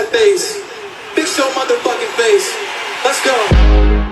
that bass. Fix your motherfucking face. Let's go.